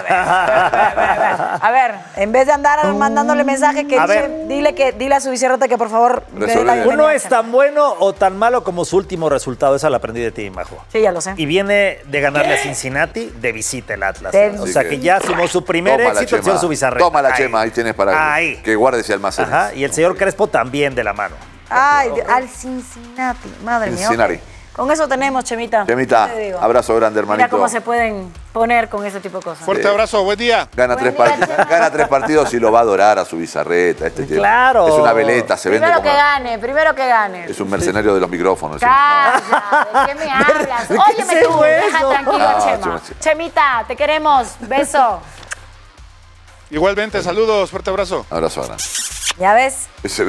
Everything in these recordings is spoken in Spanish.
A ver, en vez de andar mandándole mensaje, dile a su Bizarreta que por favor... Uno es tan bueno o tan malo como su último resultado. Esa la aprendí de ti, Majo. Sí, ya lo sé. Y viene de ganarle a Cincinnati de visita el Atlas. O sea que ya sumó su primer éxito el señor Zubizarreta. Toma la Chema, ahí tienes para que guardes y almacenes. Ajá, y el señor Crespo también de la mano. Ay, al Cincinnati, madre mía. Okay. Con eso tenemos, Chemita. Chemita, abrazo grande, hermanito. Mira cómo se pueden poner con ese tipo de cosas. Fuerte abrazo, buen día. Gana tres partidos y lo va a adorar a su Bizarreta. Claro. Es una veleta, se vende como... Primero que gane. Es un mercenario de los micrófonos. Calla, ¿de qué me hablas? Óyeme tú, deja tranquilo a Chema. Chemita, te queremos. Beso. Igualmente, saludos, fuerte abrazo. Abrazo, Ana. ¿Ya ves? Ese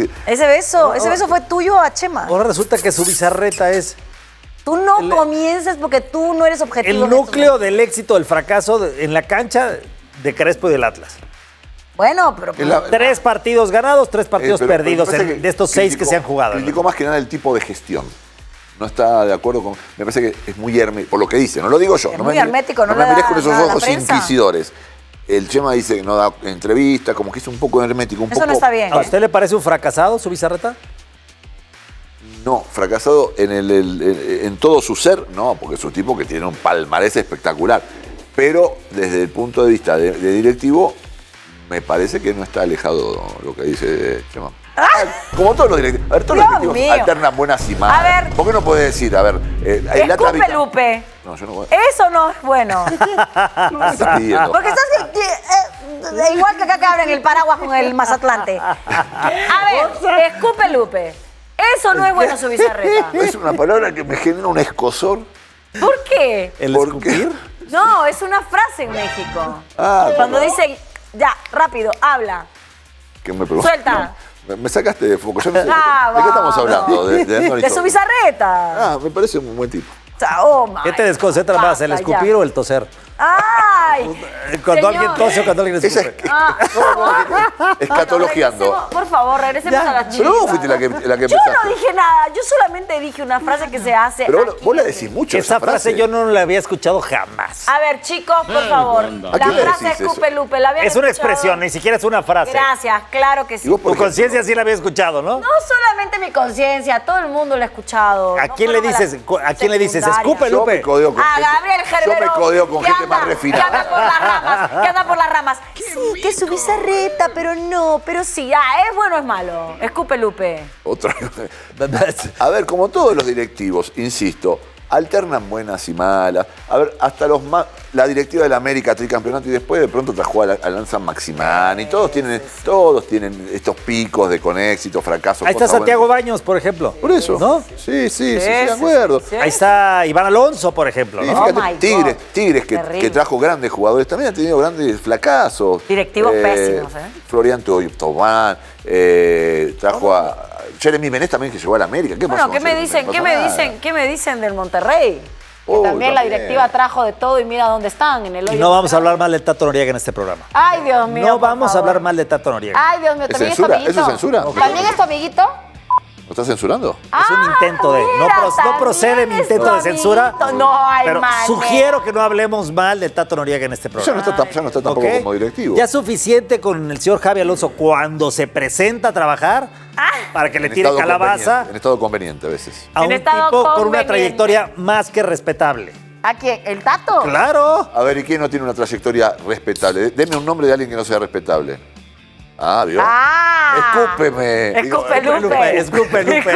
beso fue tuyo a Chema. Ahora resulta que su Bizarreta es... Tú no comiences porque tú no eres objetivo. El núcleo del éxito, del fracaso en la cancha de Crespo y del Atlas. Bueno, pero... 3 partidos ganados, 3 partidos perdidos de estos 6 que se han jugado. Criticó más que nada el tipo de gestión. No está de acuerdo con... Me parece que es muy hermético, por lo que dice, no lo digo yo. Es muy hermético, no me mires con esos ojos prensa. inquisidores. El Chema dice que no da entrevista, como que es un poco hermético. Eso no está bien. ¿A usted le parece un fracasado su Bizarreta? No, fracasado en todo su ser, no, porque es un tipo que tiene un palmarés espectacular. Pero desde el punto de vista de directivo, me parece que no está alejado lo que dice Chema. Como todos los directivos. A ver, todos los directivos alternan buenas y malas. A ver. ¿Por qué no puede decir? A ver, escupe, Lupe. No, yo no voy. Eso no es bueno. Porque estás igual que acá que abren el paraguas con el Mazatlante. A ver, escupe, Lupe. Eso no es bueno, su Bizarreta. Es una palabra que me genera un escozor. ¿Por qué? ¿El escupir? No, es una frase en México. Cuando dicen, ya, rápido, habla. ¿Qué me preguntas? Suelta. Me sacaste de foco. Yo no sé ¿de qué estamos hablando? De su Bizarreta. Me parece un buen tipo. ¿Qué te desconcentra más, el escupir o el toser? ¡Ay! Cuando alguien tose o cuando alguien escupe. Escatologiando. Por favor, regresemos a la chica. Pero vos fuiste la que empezaste. Yo no dije nada, yo solamente dije una frase que se hace. Pero vos la decís mucho. Esa frase yo no la había escuchado jamás. A ver, chicos, por favor. La frase escupe, Lupe, ¿la habían Es una escuchado? expresión, ni siquiera es una frase. Gracias, claro que sí. ¿Y vos, Tu conciencia sí la había escuchado, ¿no? No solamente mi conciencia, todo el mundo lo ha escuchado. ¿A quién le dices? Escupe, Yo Lupe. me codeo con gente. Gabriel Gerbero. Yo me codeo con gente más refinada. Que anda por las ramas. Sí, que su Bizarreta, pero no, pero sí. ¿Es bueno o es malo? Escupe, Lupe. Otra. A ver, como todos los directivos, insisto, alternan buenas y malas. A ver, hasta la directiva de la América tricampeonato y después de pronto trajo a Lanza Maximán y todos tienen estos picos de con éxito, fracaso. Ahí está Santiago Baños, por ejemplo. Por eso. ¿No? Sí, de acuerdo. Ahí está Iván Alonso, por ejemplo, ¿no? Fíjate, Tigres que trajo grandes jugadores, también ha tenido grandes fracasos. Directivos pésimos, Florian Tobán, trajo a Jeremy Menez también, que llegó a la América. ¿Qué pasó? Bueno, ¿qué me dicen del Monterrey? Que también la directiva trajo de todo y mira dónde están, en el hoyo. Y no vamos a hablar mal de Tato Noriega en este programa. Ay, Dios mío. No vamos a hablar mal de Tato Noriega. Ay, Dios mío, ¿también es tu amiguito? ¿Eso es censura? ¿También es tu amiguito? ¿Lo estás censurando? Es un intento de... No procede mi intento de censura. No hay pero manera. sugiero que no hablemos mal de Tato Noriega en este programa. Ya no está tampoco como directivo. Ya es suficiente con el señor Javi Alonso cuando se presenta a trabajar para que le tire calabaza en estado conveniente a veces. a un tipo con una trayectoria más que respetable. ¿A quién? ¿El Tato? ¡Claro! A ver, ¿y quién no tiene una trayectoria respetable? Deme un nombre de alguien que no sea respetable. ¿Vio? Escúpeme. Escupe, Lupe. Escupe, Lupe.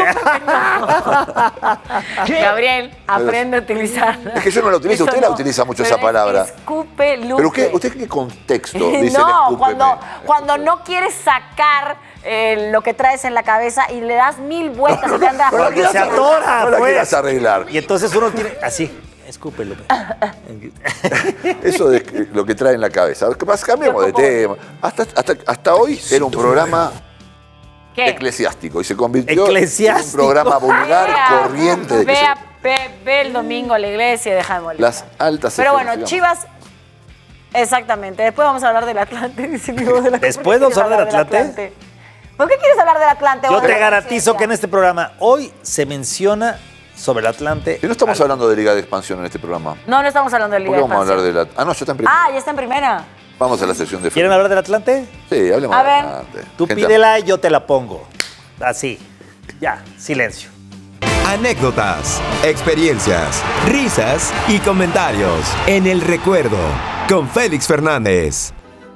Gabriel, aprende a utilizarla. Es que yo no la utilizo, usted la utiliza mucho esa palabra. Escupe, Lupe. ¿Pero usted qué contexto dice No, escúpeme? cuando no quieres sacar lo que traes en la cabeza y le das 1000 vueltas y te andas... Porque se atora, No la pues. quieras arreglar. Y entonces uno tiene... Así. Escupe, Lupe. Eso de lo que trae en la cabeza. ¿Qué pasa? Cambiamos de tema. Hasta hoy era un programa eclesiástico y se convirtió en un programa vulgar, corriente. Ve el domingo a la iglesia y deja de molestar. Las altas Pero bueno, digamos. Chivas... Exactamente. Después vamos a hablar del Atlante. Dice mi voz de la... ¿Después vamos a hablar del Atlante? ¿Por qué quieres hablar del Atlante? Yo te garantizo que en este programa hoy se menciona sobre el Atlante. Si no estamos hablando de Liga de Expansión en este programa. No estamos hablando de ¿Por Liga qué de vamos a hablar Expansión. de la... Ah, no, yo está en primera. Ah, ya está en primera. Vamos a la sección de... ¿Quieren hablar del Atlante? Sí, hablemos A de ver. Atlante. Tú Gente, pídela y yo te la pongo. Así. Ya, silencio. Anécdotas, experiencias, risas y comentarios en El Recuerdo con Félix Fernández.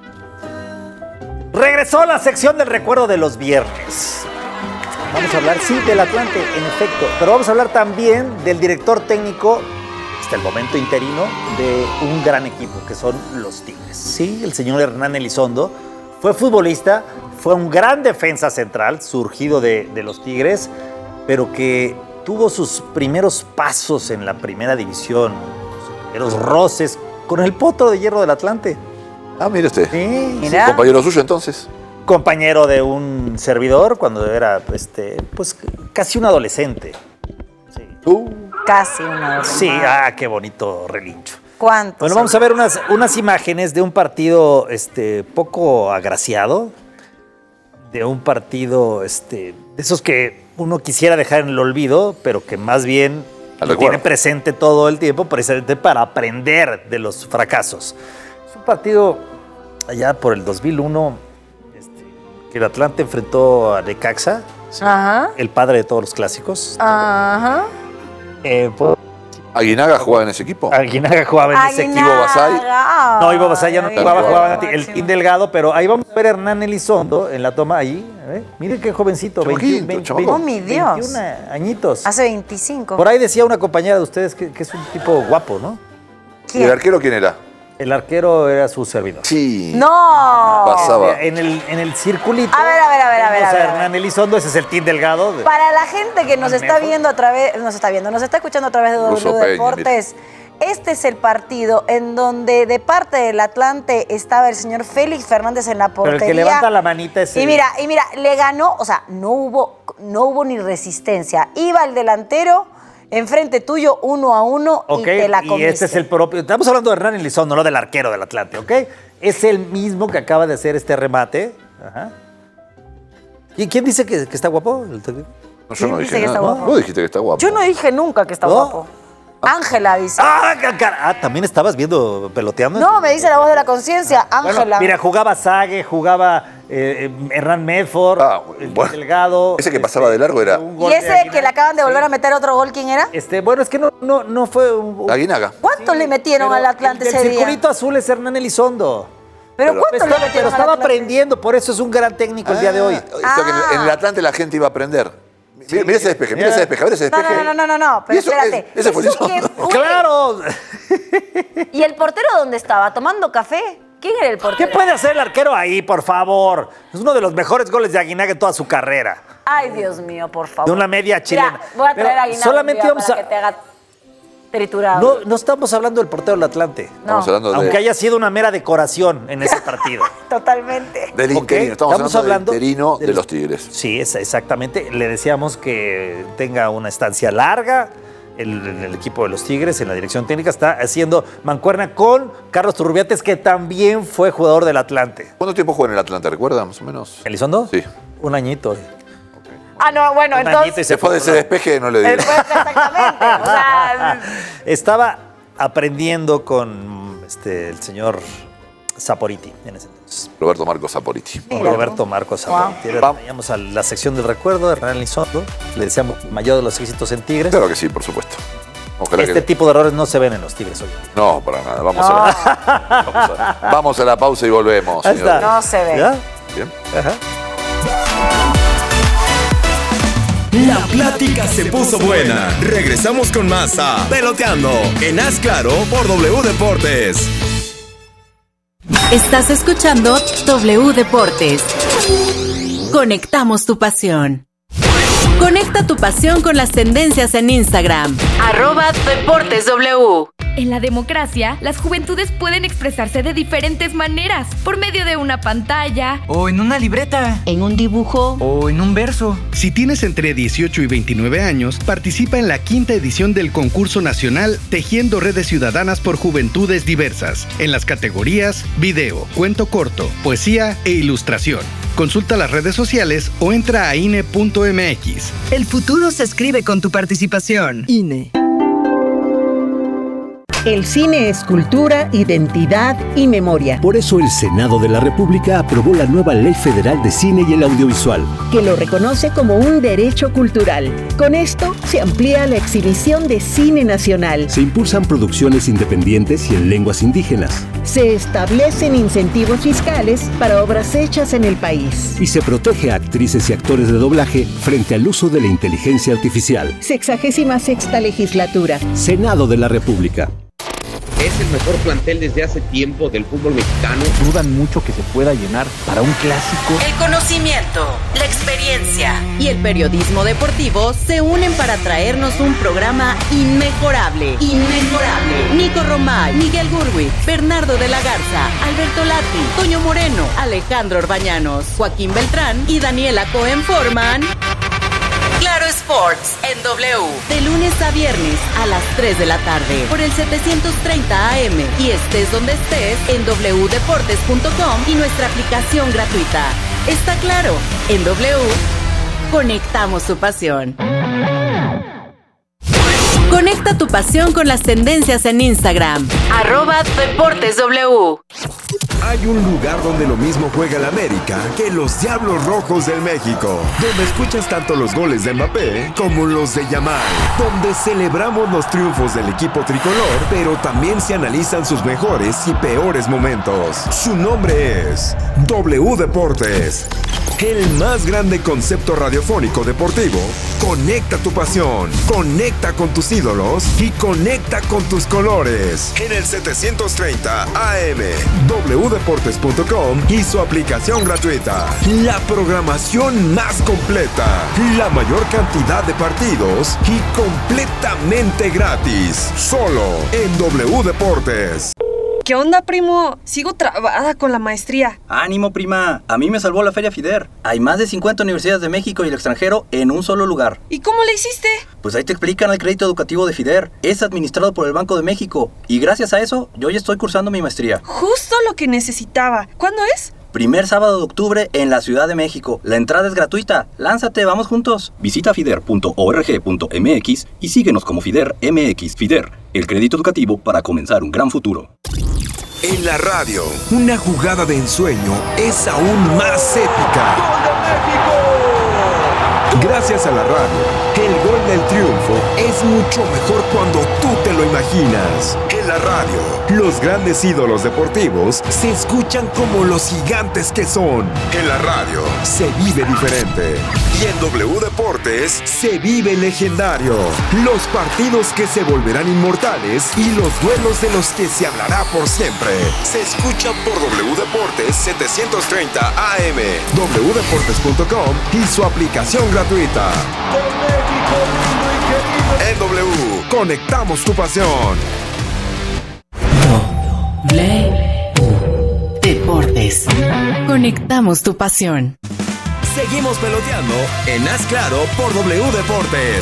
Regresó la sección del recuerdo de los viernes. Vamos a hablar, sí, del Atlante, en efecto, pero vamos a hablar también del director técnico, hasta el momento interino, de un gran equipo, que son los Tigres. Sí, el señor Hernán Elizondo fue futbolista, fue un gran defensa central, surgido de los Tigres, pero que tuvo sus primeros pasos en la primera división, sus primeros roces con el Potro de Hierro del Atlante. Ah, mire usted. Sí, Mira. Compañero suyo, entonces. compañero de un servidor cuando era, pues, casi un adolescente. Sí, Casi una hora. sí, qué bonito relincho. ¿Cuántos? Bueno, vamos a ver unas imágenes de un partido poco agraciado, de un partido de esos que uno quisiera dejar en el olvido, pero que más bien lo tiene presente todo el tiempo, precisamente para aprender de los fracasos. Es un partido allá por el 2001, que el Atlante enfrentó a Necaxa, Ajá. el padre de todos los clásicos. Ajá. ¿Aguinaga jugaba en ese equipo? Aguinaga jugaba en ese equipo. Ivo Basay. No, Ivo Basay ya no Aguinaga. jugaba el máximo. Team Delgado, pero ahí vamos a ver a Hernán Elizondo en la toma ahí. Miren qué jovencito, Chamaquito, Oh, mi Dios. 21 añitos. Hace 25. Por ahí decía una compañera de ustedes que es un tipo guapo, ¿no? ¿Y el arquero quién era? El arquero era su servidor. Sí. ¡No! Pasaba. En el circulito. A ver. tenemos a Hernán Elizondo, ese es el Team Delgado. Para la gente que nos está Mejor. viendo nos está escuchando a través de Russo W Peña, Deportes. Este es el partido en donde de parte del Atlante estaba el señor Félix Fernández en la Pero portería. el que levanta la manita es Y mira, le ganó, o sea, no hubo ni resistencia. Iba el delantero enfrente tuyo 1-1 y te la comiste. Y este es el propio. Estamos hablando de Hernán Elizondo, no del arquero del Atlante, ¿ok? Es el mismo que acaba de hacer este remate. Ajá. ¿Y quién dice que está guapo? ¿El técnico? No, yo no dice dije que está nada. guapo? Vos dijiste que está guapo. Yo no dije nunca que está ¿No? guapo. Ángela dice. ¿También estabas viendo peloteando? No, me dice la voz de la conciencia, Bueno, Ángela. mira, jugaba Sague, jugaba Hernán Medford, el bueno. Delgado. Ese que pasaba de largo era un ¿Y gol de ese Aguinaga. que le acaban de volver a meter otro gol, quién era? Bueno, es que no fue un... Aguinaga. ¿Cuántos le metieron al Atlante el ese día? circulito azul es Hernán Elizondo. ¿Pero Pero- cuántos le metieron Pero al estaba Atlante? aprendiendo, por eso es un gran técnico el día de hoy. O sea que en el Atlante la gente iba a aprender. Mira ese despeje, mira ese despeje, a ver ese No, despeje. no, pero ¿Y eso? espérate. Ese fue ¿Eso Elizondo. qué fue? ¡Claro! ¿Y el portero dónde estaba? ¿Tomando café? ¿Quién era el ¿Qué portero? puede hacer el arquero ahí, por favor? Es uno de los mejores goles de Aguinaga en toda su carrera. Ay, Dios mío, por favor. De una media chilena. Mira, voy a traer Pero a Aguinaga solamente un día vamos para a- que te haga triturado. No estamos hablando del portero del Atlante. Estamos hablando Aunque de, haya sido una mera decoración en ese partido. Totalmente. del Ok, interino. Estamos hablando del interino de los- los Tigres. Sí, exactamente. Le deseamos que tenga una estancia larga. El equipo de los Tigres en la dirección técnica está haciendo mancuerna con Carlos Turrubiates, que también fue jugador del Atlante. ¿Cuánto tiempo jugó en el Atlante? ¿Recuerda más o menos? ¿Elizondo? Sí. Un añito. Ah, no, bueno, Un añito y entonces. se Después de ese despeje no le digo. Exactamente. O sea, Estaba aprendiendo con el señor Saporiti en ese entonces. Roberto Marcos Saporiti. Mira Roberto tú. Marcos Saporiti. Vamos. Vayamos a la sección del recuerdo de Hernán Elizondo. Le deseamos el mayor de los éxitos en Tigres. Claro que sí, por supuesto. Ojalá Este que... tipo de errores no se ven en los Tigres hoy. No, para nada. Vamos a la pausa y volvemos, Ahí está. señores. no se ve. ¿Ya? Bien. Ajá. La plática se puso buena. Regresamos con más a Peloteando en Haz Claro por W Deportes. Estás escuchando W Deportes. Conectamos tu pasión. Conecta tu pasión con las tendencias en Instagram. @DeportesW. En la democracia, las juventudes pueden expresarse de diferentes maneras, por medio de una pantalla, o en una libreta, en un dibujo, o en un verso. Si tienes entre 18 y 29 años, participa en la 5ª edición del concurso nacional Tejiendo Redes Ciudadanas por Juventudes Diversas, en las categorías video, cuento corto, poesía e ilustración. Consulta las redes sociales o entra a INE.mx. El futuro se escribe con tu participación. INE. El cine es cultura, identidad y memoria. Por eso el Senado de la República aprobó la nueva Ley Federal de Cine y el Audiovisual, que lo reconoce como un derecho cultural. Con esto se amplía la exhibición de cine nacional. Se impulsan producciones independientes y en lenguas indígenas. Se establecen incentivos fiscales para obras hechas en el país. Y se protege a actrices y actores de doblaje frente al uso de la inteligencia artificial. 66ª legislatura. Senado de la República. Es el mejor plantel desde hace tiempo del fútbol mexicano. Dudan mucho que se pueda llenar para un clásico. El conocimiento, la experiencia y el periodismo deportivo se unen para traernos un programa inmejorable. Nico Romay, Miguel Gurwitz, Bernardo de la Garza, Alberto Lati, Toño Moreno, Alejandro Orbañanos, Joaquín Beltrán y Daniela Cohen forman Claro Sports en W, de lunes a viernes a las 3 de la tarde por el 730 AM y estés donde estés en wdeportes.com y nuestra aplicación gratuita. Está claro, en W conectamos tu pasión. Conecta tu pasión con las tendencias en Instagram, @DeportesW. Hay un lugar donde lo mismo juega el América que los Diablos Rojos del México, donde escuchas tanto los goles de Mbappé como los de Yamal, donde celebramos los triunfos del equipo tricolor, pero también se analizan sus mejores y peores momentos. Su nombre es W Deportes, el más grande concepto radiofónico deportivo. Conecta tu pasión, conecta con tus ídolos y conecta con tus colores. En el 730 AM, wdeportes.com y su aplicación gratuita. La programación más completa, la mayor cantidad de partidos y completamente gratis. Solo en W Deportes. ¿Qué onda, primo? Sigo trabada con la maestría. ¡Ánimo, prima! A mí me salvó la Feria FIDER. Hay más de 50 universidades de México y el extranjero en un solo lugar. ¿Y cómo le hiciste? Pues ahí te explican el crédito educativo de FIDER. Es administrado por el Banco de México. Y gracias a eso, yo ya estoy cursando mi maestría. Justo lo que necesitaba. ¿Cuándo es? Primer sábado de octubre en la Ciudad de México. La entrada es gratuita. Lánzate, vamos juntos. Visita fider.org.mx y síguenos como FIDER MX. FIDER, el crédito educativo para comenzar un gran futuro. En la radio, una jugada de ensueño es aún más épica. ¡Gol de México! Gracias a la radio, el gol del triunfo es mucho mejor cuando tú te lo imaginas. En la radio, los grandes ídolos deportivos se escuchan como los gigantes que son. En la radio, se vive diferente. Y en W Deportes, se vive legendario. Los partidos que se volverán inmortales y los duelos de los que se hablará por siempre. Se escuchan por W Deportes 730 AM, wdeportes.com y su aplicación gratuita. En W, conectamos tu pasión. Deportes. Conectamos tu pasión. Seguimos peloteando en Haz Claro por W Deportes.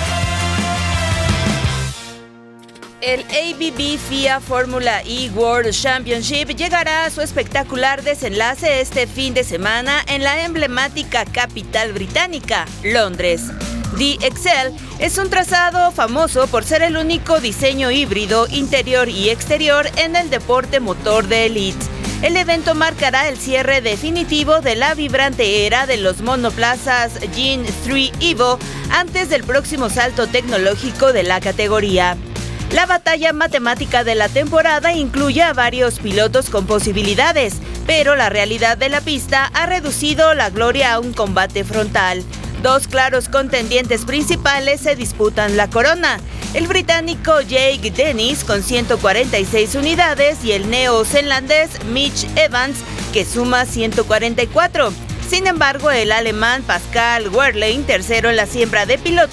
El ABB FIA Fórmula E World Championship llegará a su espectacular desenlace este fin de semana en la emblemática capital británica, Londres. The Excel es un trazado famoso por ser el único diseño híbrido interior y exterior en el deporte motor de élite. El evento marcará el cierre definitivo de la vibrante era de los monoplazas Gen 3 Evo antes del próximo salto tecnológico de la categoría. La batalla matemática de la temporada incluye a varios pilotos con posibilidades, pero la realidad de la pista ha reducido la gloria a un combate frontal. Dos claros contendientes principales se disputan la corona: el británico Jake Dennis con 146 unidades y el neozelandés Mitch Evans, que suma 144. Sin embargo, el alemán Pascal Wehrlein, tercero en la siembra de pilotos,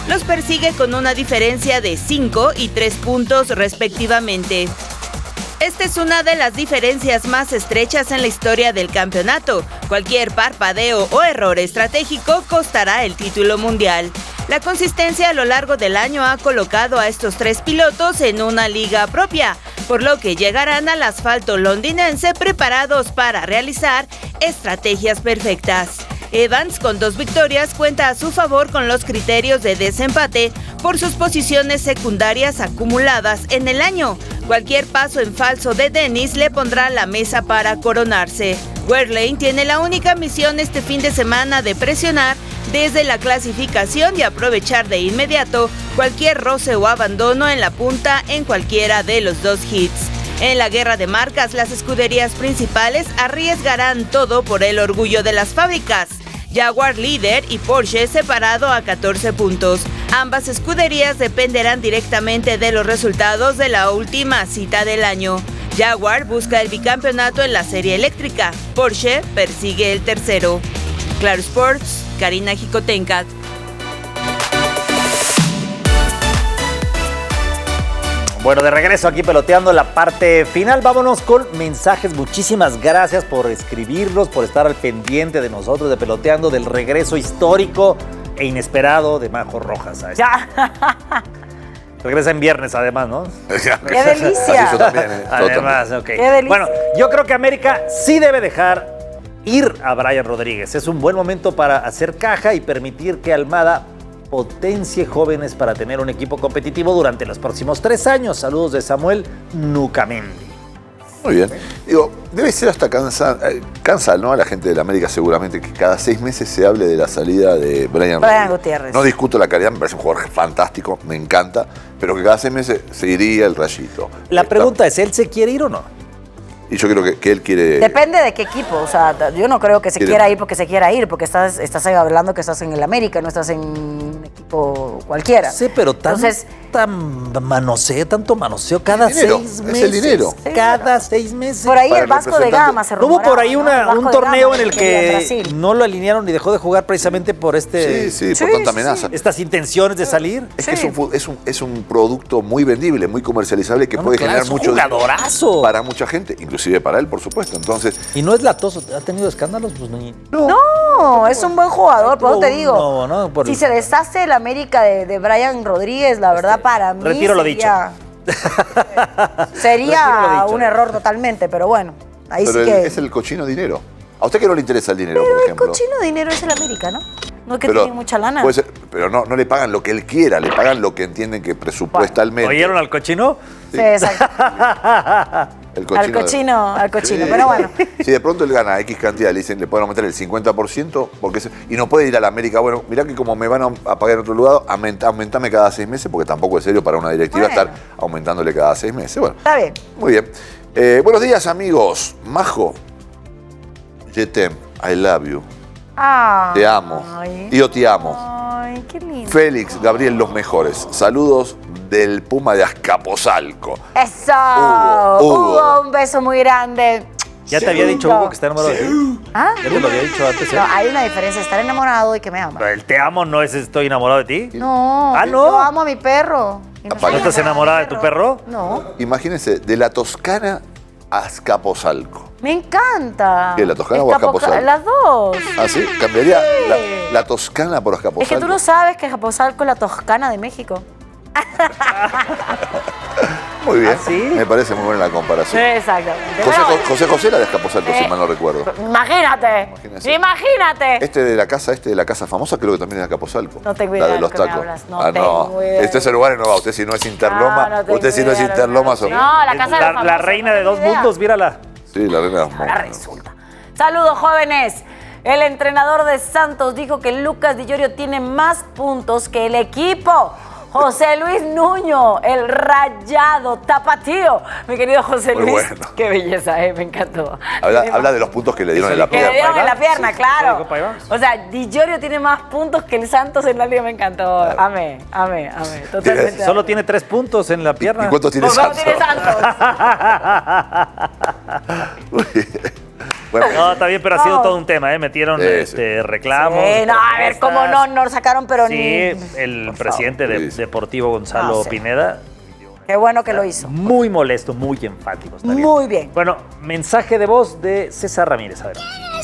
los persigue con una diferencia de 5 y 3 puntos respectivamente. Esta es una de las diferencias más estrechas en la historia del campeonato. Cualquier parpadeo o error estratégico costará el título mundial. La consistencia a lo largo del año ha colocado a estos 3 pilotos en una liga propia, por lo que llegarán al asfalto londinense preparados para realizar estrategias perfectas. Evans, con 2 victorias, cuenta a su favor con los criterios de desempate por sus posiciones secundarias acumuladas en el año. Cualquier paso en falso de Dennis le pondrá la mesa para coronarse. Wehrlein tiene la única misión este fin de semana de presionar desde la clasificación y aprovechar de inmediato cualquier roce o abandono en la punta en cualquiera de los 2 hits. En la guerra de marcas, las escuderías principales arriesgarán todo por el orgullo de las fábricas. Jaguar líder y Porsche separado a 14 puntos. Ambas escuderías dependerán directamente de los resultados de la última cita del año. Jaguar busca el bicampeonato en la serie eléctrica. Porsche persigue el tercero. Claro Sports, Karina Jicotencat. Bueno, de regreso aquí peloteando la parte final. Vámonos con mensajes. Muchísimas gracias por escribirlos, por estar al pendiente de nosotros, de peloteando, del regreso histórico e inesperado de Majo Rojas. ¿Sabes? Ya. Regresa en viernes, además, ¿no? ¡Qué delicia! Eso también, Además, ok. ¡Qué delicia! Bueno, yo creo que América sí debe dejar ir a Brian Rodríguez. Es un buen momento para hacer caja y permitir que Almada potencie jóvenes para tener un equipo competitivo durante los próximos 3 años. Saludos de Samuel Nucamendi. Muy bien. Digo, debe ser hasta cansa, ¿no? A la gente de la América seguramente que cada 6 meses se hable de la salida de Brian Gutiérrez. No discuto la calidad, me parece un jugador fantástico, me encanta, pero que cada 6 meses se iría el rayito. La pregunta es, ¿él se quiere ir o no? Y yo creo que él quiere... Depende de qué equipo, o sea, yo no creo que se quiera ir porque se quiera ir, porque estás hablando que estás en el América, no estás en un equipo cualquiera. Sí, pero tanto manoseo cada 6 meses. Es el dinero. Cada 6 meses. Por ahí el Vasco de Gama se rumoraba. Hubo por ahí un torneo en el que Brasil no lo alinearon y dejó de jugar precisamente por por tanta amenaza. Estas intenciones de salir. Es que es un producto muy vendible, muy comercializable que puede generar mucho jugadorazo para mucha gente, inclusive para él, por supuesto. Entonces, y no es latoso, ¿ha tenido escándalos? Pues no, es un buen jugador, por eso te digo. No, si se deshace el América de Brian Rodríguez, la verdad para mí retiro lo dicho. Sería un error totalmente, pero bueno, ahí pero sí que... es el cochino dinero. ¿A usted que no le interesa el dinero, pero por ejemplo? el cochino dinero es el América, ¿no? No es que tiene mucha lana. Puede ser, pero no le pagan lo que él quiera, le pagan lo que entienden que presupuestalmente. ¿Oyeron al cochino? Sí, exacto. Al cochino, pero bueno. Si de pronto él gana X cantidad, le dicen, le pueden aumentar el 50%, y no puede ir a la América, bueno, mirá que como me van a pagar en otro lugar, aumentame cada 6 meses, porque tampoco es serio para una directiva estar aumentándole cada 6 meses. Bueno, está bien. Muy bien. Buenos días, amigos. Majo, je t'aime, I love you. Te amo. Yo te amo. Ay, qué lindo. Félix, Gabriel, los mejores. Saludos del Puma de Azcapotzalco. ¡Eso! Hugo. Un beso muy grande. ¿Ya te había dicho Hugo que está enamorado de ti? ¿Ah? ¿Ya te lo había dicho antes? No, hay una diferencia, estar enamorado y que me ama. Pero el te amo no es estoy enamorado de ti. No. ¿Ah, no? Yo amo a mi perro. ¿No estás enamorada de tu perro? No. Imagínense, de la Toscana a Azcapotzalco. Me encanta. ¿Qué, la Toscana o Azcapotzalco? Las dos. ¿Ah, sí? ¿Cambiaría la Toscana por Azcapotzalco? Es que tú no sabes que Azcapotzalco es la Toscana de México. Muy bien. ¿Ah, sí? Me parece muy buena la comparación. Exactamente. José era de Azcapotzalco, si mal no recuerdo. Imagínate. Este de la casa famosa creo que también es de Azcapotzalco. No tengo idea. La de de los lo que me tacos. hablas. No tengo idea. Este es el lugar y no va. Usted si no es Interloma. Usted si no es Interloma. No, la casa de los la reina de 2 mundos, mírala. Sí, la reina de 2 mundos. Ahora resulta. Saludos, jóvenes. El entrenador de Santos dijo que Lucas Di Llorio tiene más puntos que el equipo. José Luis Nuño, el rayado tapatío. Mi querido José Muy Luis. bueno. Qué belleza, me encantó. Habla de los puntos que le dieron en la pierna. Que le dieron en la pierna, Sí. claro. O sea, Di Llorio tiene más puntos que el Santos en la liga, me encantó. Amé. Totalmente. Solo tiene 3 puntos en la pierna. ¿Y cuántos tiene Santos? ¿Cuántos tiene Santos? Muy bien. Bueno, No, está bien, pero ha sido No. todo un tema, ¿eh? Metieron reclamos. Sí, no, a ver, cómo no nos sacaron, pero Sí, ni... el presidente de Deportivo Gonzalo No sé. Pineda. Qué bueno que lo hizo. Muy molesto, muy enfático. Está bien. Muy bien. Bueno, mensaje de voz de César Ramírez. A ver.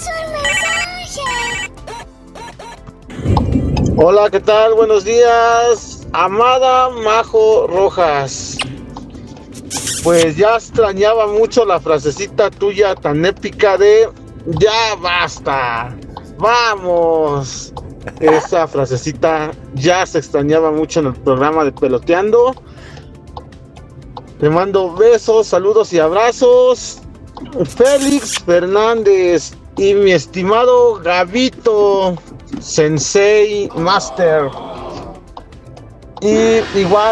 Hola, ¿qué tal? Buenos días. Amada Majo Rojas. Pues ya extrañaba mucho la frasecita tuya tan épica de ya basta, vamos. Esa frasecita ya se extrañaba mucho en el programa de Peloteando. Te mando besos, saludos y abrazos. Félix Fernández y mi estimado Gabito, Sensei Master. Y igual